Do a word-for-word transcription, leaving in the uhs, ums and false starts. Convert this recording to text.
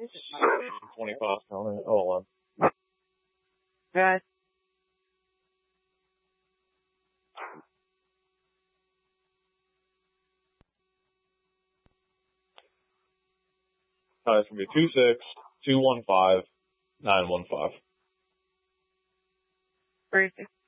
twenty-five counting. Oh, hold on. Right. Uh, it's going to be two six two one five nine one five. Three six